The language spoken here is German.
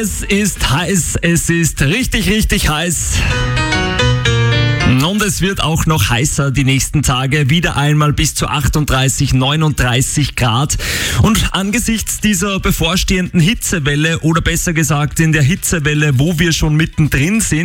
Es ist heiß, es ist richtig, richtig heiß. Und es wird auch noch heißer die nächsten Tage, wieder einmal bis zu 38, 39 Grad. Und angesichts dieser bevorstehenden Hitzewelle, oder besser gesagt in der Hitzewelle, wo wir schon mittendrin sind,